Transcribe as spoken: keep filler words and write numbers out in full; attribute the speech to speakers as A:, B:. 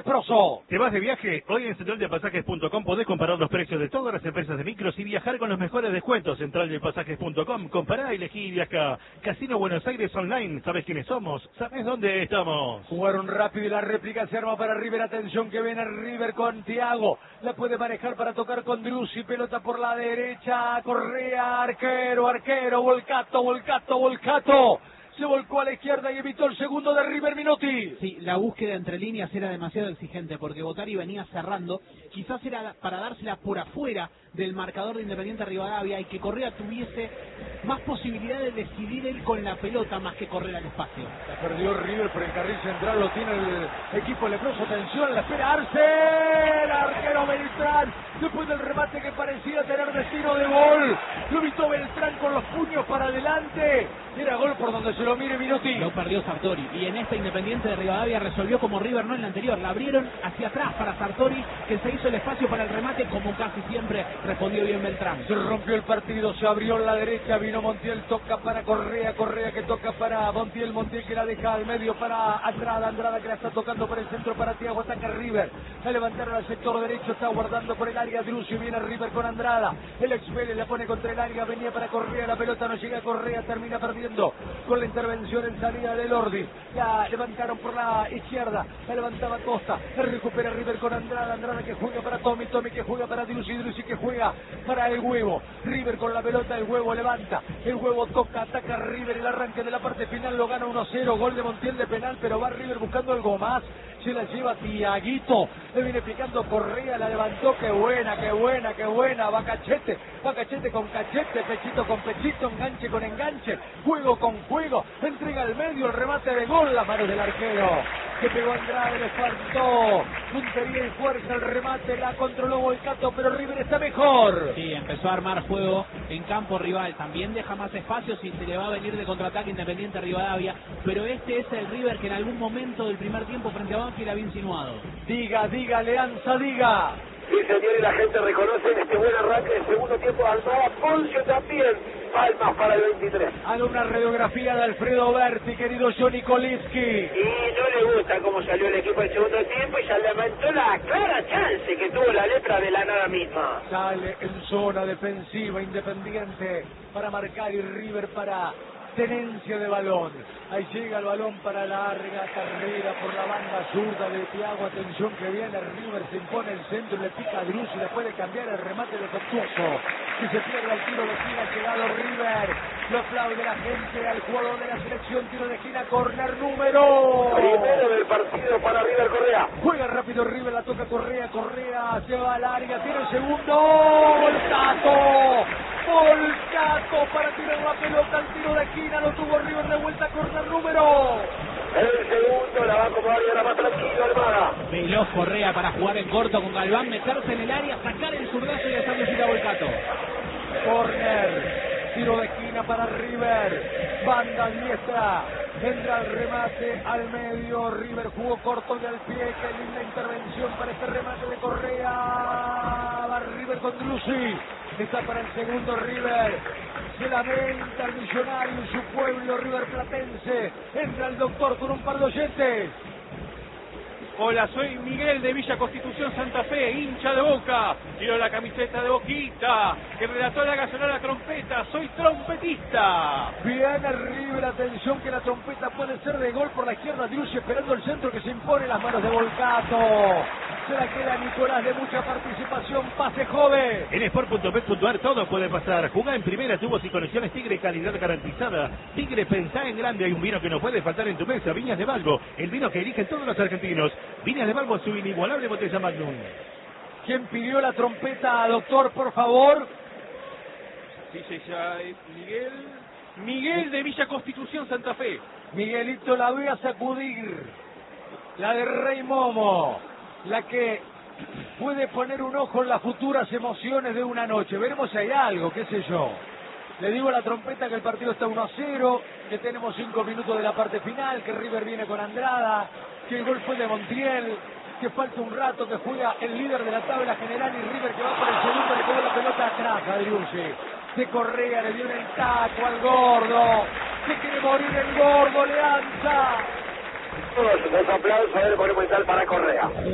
A: leproso.
B: ¿Te vas de viaje? Hoy en central de pasajes punto com podés comparar los precios de todas las empresas de micros y viajar con los mejores descuentos. central de pasajes punto com, compará, elegí y viaja. Casino Buenos Aires Online, ¿sabes quiénes somos? ¿Sabes dónde estamos?
A: Jugaron rápido y la réplica se arma para River. Atención que viene River con Thiago. La puede manejar para tocar con Driussi. Pelota por la derecha. Correa, arquero, arquero. Volcato, Volcato, Volcato. Se volcó a la izquierda y evitó el segundo de River. Minotti.
C: Sí, la búsqueda entre líneas era demasiado exigente porque Bottari venía cerrando. Quizás era para dársela por afuera del marcador de Independiente Rivadavia y que Correa tuviese más posibilidad de decidir él con la pelota más que correr al espacio.
A: La perdió River por el carril central, lo tiene el equipo leproso. Atención, la espera Arce, el arquero Beltrán, después del remate que parecía tener destino de gol. Lo evitó Beltrán con los puños para adelante. Era gol por donde se lo mire Minotti.
C: Lo perdió Sartori y en esta Independiente de Rivadavia resolvió como River no en la anterior. La abrieron hacia atrás para Sartori, que se hizo el espacio para el remate, como casi siempre respondió bien Beltrán.
A: Se rompió el partido, se abrió en la derecha, vino Montiel, toca para Correa, Correa que toca para Montiel, Montiel que la deja al medio para Andrada, Andrada que la está tocando por el centro para Thiago, ataca River, a levantar al sector derecho, está guardando por el área Driussi, viene River con Andrada, el ex Vélez la pone contra el área, venía para Correa, la pelota no llega a Correa, termina perdiendo con la intervención en salida de Lordi, la levantaron por la izquierda, la levantaba Costa, la recupera River con Andrada, Andrada que juega para Tommy, Tommy que juega para Driussi, Driussi que juega para el Huevo, River con la pelota, el Huevo levanta, el Huevo toca, ataca a River, el arranque de la parte final lo gana uno cero, gol de Montiel de penal, pero va River buscando algo más, se la lleva Tiaguito, le viene picando Correa, la levantó, qué buena, qué buena, qué buena, va Cachete, va Cachete con Cachete, pechito con pechito, enganche con enganche, juego con juego, entrega al medio, el remate de gol, las manos del arquero, que pegó Andrade, le faltó puntería y fuerza, el remate, la controló Volcato, pero River está mejor.
C: Sí, empezó a armar juego en campo rival, también deja más espacios y se le va a venir de contraataque Independiente Rivadavia, pero este es el River que en algún momento del primer tiempo frente a Banfield había insinuado.
A: Diga, diga, Leanza, diga.
D: Sí, señor, y la gente reconoce este buen arranque del segundo tiempo de Almada. Poncio también, palmas para el veintitrés.
A: Haga una radiografía de Alfredo Berti, querido Johnny Koliski.
D: Y no le gusta cómo salió el equipo del segundo tiempo y se lamentó la clara chance que tuvo la letra de la nada misma.
A: Sale en zona defensiva Independiente para marcar y River para tenencia de balón. Ahí llega el balón para larga carrera por la banda zurda de Thiago. Atención que viene River, se impone el centro, le pica a Driussi, le puede cambiar el remate defectuoso. Si se pierde el tiro de esquina, ha llegado River. Lo aplaude la gente al jugador de la selección. Tiro de esquina, corner número.
D: Primero del partido para River Correa.
A: Juega rápido River, la toca Correa, Correa se va al área, tiene el segundo. Volcato. Volcato para tirar la pelota al tiro de esquina, lo tuvo River de vuelta, corner número.
D: El segundo la va a acomodar y ahora más tranquilo Almada.
C: Veloz Correa para jugar en corto con Galván, meterse en el área, sacar el zurdazo y dejarle ir a Volcato.
A: Corner, tiro de esquina para River, banda diestra, vendrá el remate al medio, River jugó corto del pie, qué linda intervención para este remate de Correa, va River con Driussi, está para el segundo River, se lamenta el millonario en su pueblo River Platense, entra el doctor con un par de oyentes.
E: Hola, soy Miguel de Villa Constitución Santa Fe, hincha de Boca. Quiero la camiseta de Boquita, que relató la gasolina la trompeta. Soy trompetista.
A: Viene River, atención que la trompeta puede ser de gol por la izquierda. Driussi esperando el centro que se impone en las manos de Volcato. Se la queda Nicolás de mucha participación, pase joven.
B: En sport punto bet punto ar todo puede pasar. Jugá en primera, tubos y conexiones Tigre, calidad garantizada. Tigre, pensá en grande. Hay un vino que no puede faltar en tu mesa. Viñas de Balbo, el vino que eligen todos los argentinos. Viñas de Balbo, su inigualable botella Magnum.
A: ¿Quién pidió la trompeta, doctor, por favor?
E: Dice ya Miguel. Miguel de Villa Constitución Santa Fe.
A: Miguelito, la voy a sacudir. La de Rey Momo. La que puede poner un ojo en las futuras emociones de una noche. Veremos si hay algo, qué sé yo. Le digo a la trompeta que el partido está uno a cero, que tenemos cinco minutos de la parte final, que River viene con Andrada, que el gol fue de Montiel, que falta un rato, que juega el líder de la tabla general y River que va por el segundo, le quedó la pelota atrás a Driussi. De Correa le dio en el taco al gordo, se quiere morir el gordo, Leanza.
D: Todos los aplausos, a ver, ponemos el tal para Correa.